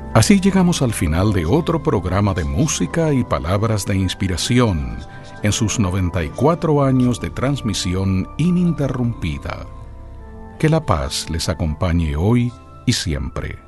Así llegamos al final de otro programa de música y palabras de inspiración en sus 94 años de transmisión ininterrumpida. Que la paz les acompañe hoy y siempre.